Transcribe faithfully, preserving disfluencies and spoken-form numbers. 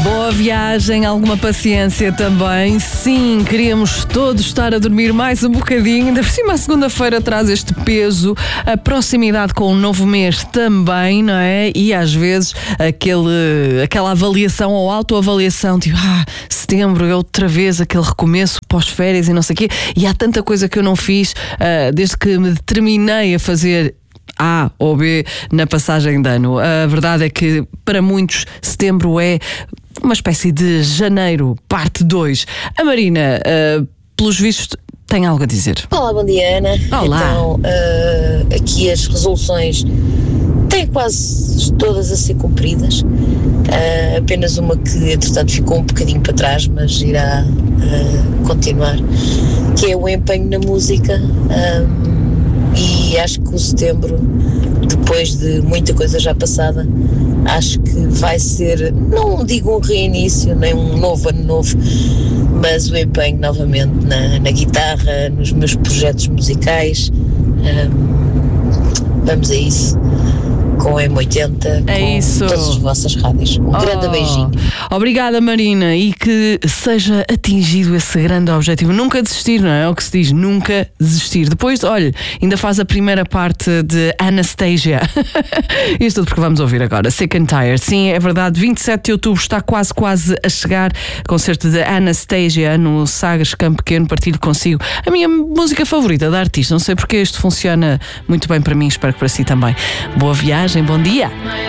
Boa viagem, alguma paciência também. Sim, queríamos todos estar a dormir mais um bocadinho. Ainda por cima, a segunda-feira traz este peso, a proximidade com o novo mês também, não é? E às vezes aquele, aquela avaliação ou autoavaliação, tipo, ah, setembro é outra vez aquele recomeço pós-férias e não sei o quê. E há tanta coisa que eu não fiz uh, desde que me determinei a fazer A ou B na passagem de ano. A verdade é que para muitos setembro é uma espécie de janeiro, parte dois. A Marina, uh, pelos vistos, tem algo a dizer. Olá, bom dia, Ana. Olá. Então, uh, aqui as resoluções têm quase todas a ser cumpridas. Uh, apenas uma que, entretanto, ficou um bocadinho para trás, mas irá uh, continuar, que é o empenho na música. Um, e acho que o setembro, depois de muita coisa já passada, acho que vai ser, não digo um reinício, nem um novo ano novo, mas o empenho novamente na, na guitarra, nos meus projetos musicais. Um, vamos a isso, com M oitenta, é com isso. Todas as vossas rádios. Um oh, grande beijinho. Obrigada, Marina, e que seja atingido esse grande objetivo. Nunca desistir, não é? É o que se diz, nunca desistir. Depois, olha, ainda faz a primeira parte de Anastasia. Isto tudo porque vamos ouvir agora. Sick and Tired. Sim, é verdade, vinte e sete de outubro está quase, quase a chegar. Concerto de Anastasia no Sagres Campo Pequeno. Partilho consigo a minha música favorita da artista. Não sei porque isto funciona muito bem para mim, espero que para si também. Boa viagem, bom dia.